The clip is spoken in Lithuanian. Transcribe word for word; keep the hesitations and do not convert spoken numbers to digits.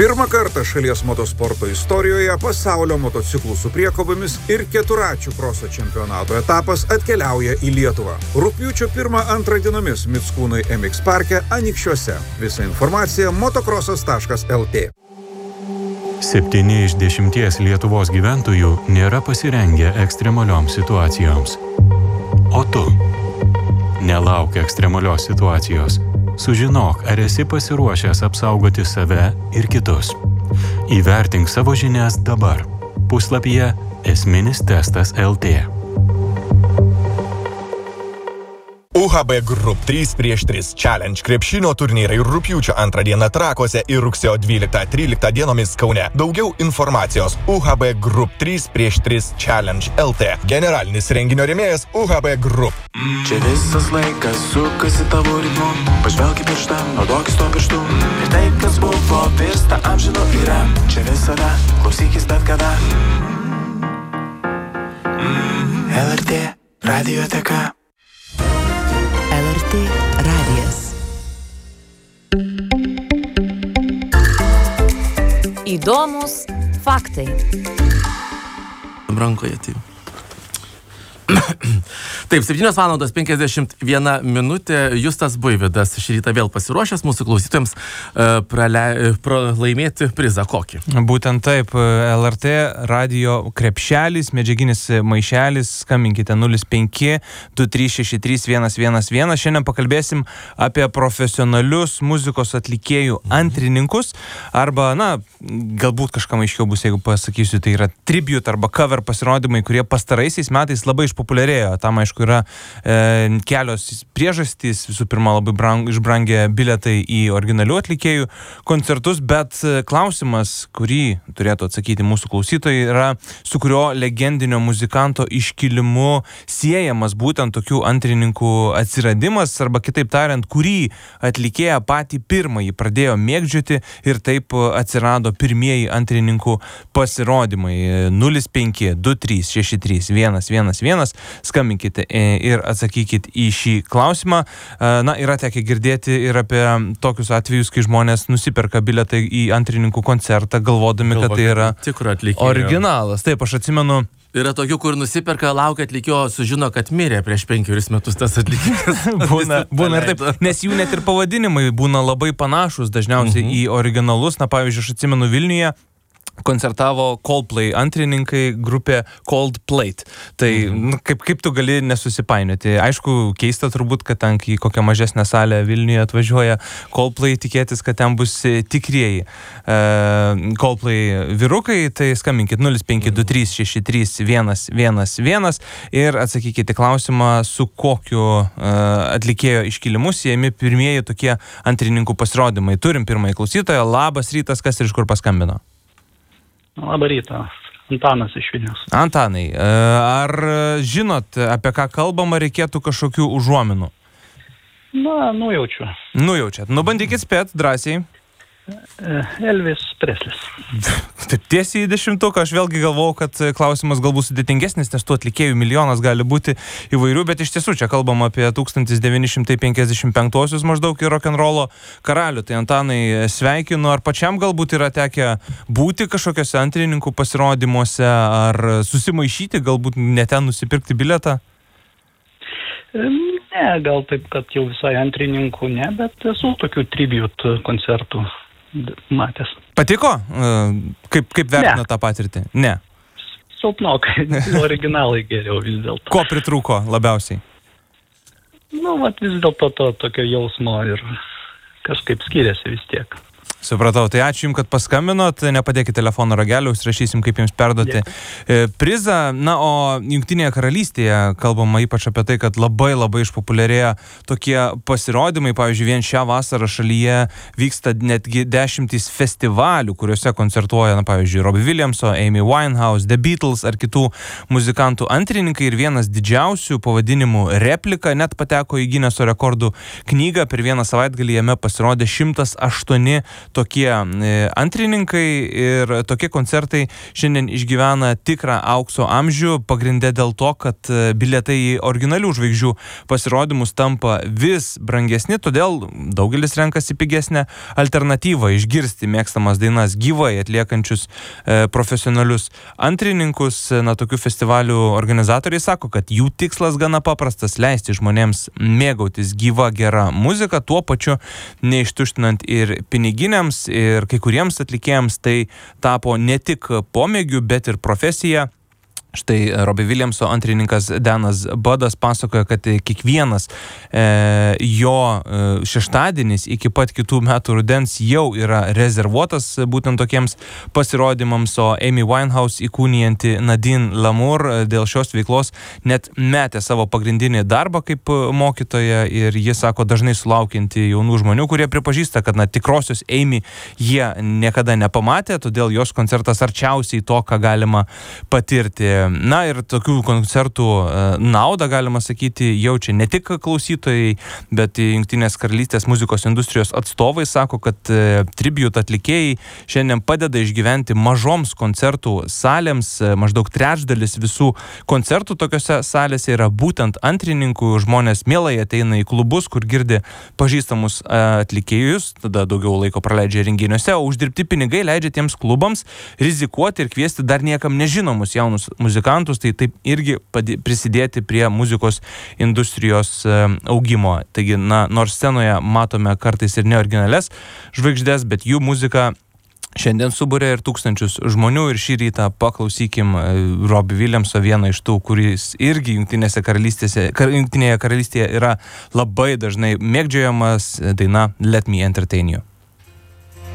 Pirmą kartą šalies motosporto istorijoje pasaulio motociklų su priekobomis ir keturačių kroso čempionato etapas atkeliauja į Lietuvą. Rugpjūčio pirmą antrą dienomis Mickūnai M X parke Anykščiuose. Visa informacija motokrosas taškas L T. Septyni iš dešimties Lietuvos gyventojų nėra pasirengę ekstremalioms situacijoms. O tu? Nelauk ekstremalios situacijos. Sužinok, ar esi pasiruošęs apsaugoti save ir kitus. Įvertink savo žinias dabar. Puslapyje esminis testas L T. U H B Group trys prieš tris Challenge krepšinio turnyrai rugpjūčio antrą dieną Trakuose ir rugsėjo dvyliktą tryliktą dienomis Kaune. Daugiau informacijos U H B Group trys prieš tris Challenge L T. Generalinis renginio rėmėjas U H B Group. Čia visas laikas sukasi tavo ritmu. Pažvelk į pirštą, naudokis to pirštu. Ir tai, kas buvo, virsta amžino yra. Čia visada, klausykis bet kada. L R T radioteka. L R T radijas. Įdomus faktai. Rankoje tai. Taip, septynios valandos penkiasdešimt viena minutė. Justas Buivydas šį rytą vėl pasiruošęs mūsų klausytojams uh, prale, pralaimėti prizą kokį. Būtent taip, L R T radio krepšelis, medžiaginis maišelis, skambinkite nulis penki du trys šeši trys vienas vienas vienas. Šiandien pakalbėsim apie profesionalius muzikos atlikėjų antrininkus, arba, na, galbūt kažkam aiškiau bus, jeigu pasakysiu, tai yra tribute arba cover pasirodymai, kurie pastaraisiais metais labai išpopuliarėjo. Tam, aišku, yra e, kelios priežastys. Visų pirma, labai brang, išbrangę biletai į originalių atlikėjų koncertus, bet klausimas, kurį turėtų atsakyti mūsų klausytojai, yra su kurio legendinio muzikanto iškilimu siejamas būtent tokių antrininkų atsiradimas, arba kitaip tariant, kurį atlikėją patį pirmąjį pradėjo mėgdžioti ir taip atsirado pirmieji antrininkų pasirodymai. nulis penki du trys šeši trys vienas vienas vienas. Skambinkite ir atsakykit į šį klausimą. Na, yra tekę girdėti ir apie tokius atvejus, kai žmonės nusiperka bilietą į antrininkų koncertą, galvodami, Galvo, kad tai yra originalas. Taip, aš atsimenu. Yra tokių, kur nusiperka, laukia atlikėjo, sužino, kad mirė prieš penkerius metus tas atlikėjas. būna, būna ir taip, nes jų net ir pavadinimai būna labai panašus dažniausiai mhm. į originalus. Na, pavyzdžiui, aš atsimenu Vilniuje koncertavo Coldplay antrininkai, grupė Coldplate. Tai mm. kaip, kaip tu gali nesusipainioti? Aišku, keista turbūt, kad ten į kokią mažesnę salę Vilniuje atvažiuoja Coldplay, tikėtis, kad ten bus tikrieji uh, Coldplay vyrukai. Tai skambinkit nulis penki du trys šeši trys vienas vienas vienas ir atsakykite klausimą, su kokiu uh, atlikėjo iškilimu siejami pirmieji tokie antrininkų pasirodymai. Turim pirmąjį klausytoją. Labas rytas, kas ir iš kur paskambino? Labą rytą. Antanas iš Vilniaus. Antanai, ar žinot, apie ką kalbama, reikėtų kažkokių užuominų? Na, nujaučiu. Nujaučiat. Nu, bandykit spėt drąsiai. Elvis Preslis. Taip, tiesiai į dešimtuką. Aš vėlgi galvojau, kad klausimas galbūt sudėtingesnis, nes tų atlikėjų milijonas gali būti įvairių, bet iš tiesų čia kalbam apie tūkstantis devyni šimtai penkiasdešimt penktuosius maždaug ir rock'n'rollo karalių. Tai Antanai, sveikinu. Ar pačiam galbūt yra tekę būti kažkokiuose antrininkų pasirodymuose, ar susimaišyti, galbūt ne ten nusipirkti bilietą? Ne, gal taip, kad jau visai antrininkų ne, bet esu tokių tribute koncertų matęs. Patiko? Kaip, kaip vertina tą patirtį? Ne. Silpnokai, originalai geriau vis dėlto. Ko pritrūko labiausiai? Nu, vat vis dėlto to tokio jausmo ir kažkaip skiriasi vis tiek. Supratau, tai ačiū Jums, kad paskambinot, nepadėkite telefono ragelio, užsirašysim, kaip Jums perduoti Dėkui. prizą. Na, o Jungtinėje karalystėje kalbama ypač apie tai, kad labai labai išpopuliarėja tokie pasirodymai. Pavyzdžiui, vien šią vasarą šalyje vyksta netgi dešimtys festivalių, kuriuose koncertuoja, na, pavyzdžiui, Robbie Williamso, Amy Winehouse, The Beatles ar kitų muzikantų antrininkai. Ir vienas didžiausių pavadinimų Replika net pateko į Gineso rekordų knygą. Per vieną savaitgalį jame pasirodė šimtas aštuoni tokie antrininkai ir tokie koncertai šiandien išgyvena tikrą aukso amžių, pagrinde dėl to, kad bilietai į originalių žvaigždžių pasirodymus tampa vis brangesni, todėl daugelis renkasi pigesnę alternatyvą išgirsti mėgstamas dainas gyvai atliekančius e, profesionalius antrininkus. Na, tokių festivalių organizatoriai sako, kad jų tikslas gana paprastas - leisti žmonėms mėgautis gyva gera muzika, tuo pačiu neištuštinant ir piniginiams, ir kai kuriems atlikėjams tai tapo ne tik pomėgiu, bet ir profesija. Štai Robbie Williamso antrininkas Danas Budas pasakoja, kad kiekvienas e, jo e, šeštadienis iki pat kitų metų rudens jau yra rezervuotas būtent tokiems pasirodymams, o Amy Winehouse įkūnijanti Nadine Lamour dėl šios veiklos net metė savo pagrindinį darbą kaip mokytoja ir jis sako dažnai sulaukianti jaunų žmonių, kurie pripažįsta, kad na, tikrosios Amy jie niekada nepamatė, todėl jos koncertas arčiausiai to, ką galima patirti. Na ir tokių koncertų naudą, galima sakyti, jaučia ne tik klausytojai, bet Jungtinės karalystės muzikos industrijos atstovai sako, kad tribute atlikėjai šiandien padeda išgyventi mažoms koncertų salėms. Maždaug trečdalis visų koncertų tokiose salėse yra būtent antrininkų. Žmonės mielai ateina į klubus, kur girdi pažįstamus atlikėjus, tada daugiau laiko praleidžia renginiuose, o uždirbti pinigai leidžia tiems klubams rizikuoti ir kviesti dar niekam nežinomus jaunus muzikantus, tai taip irgi padė, prisidėti prie muzikos industrijos e, augimo. Taigi, na, nors scenoje matome kartais ir neoriginales žvaigždės, bet jų muzika šiandien subūrė ir tūkstančius žmonių ir šį rytą paklausykim Robbie Williamso vieną iš tų, kuris irgi Jungtinėse karalystėse, kar, Jungtinėje karalystėje yra labai dažnai mėgdžiojamas, daina Let Me Entertain You.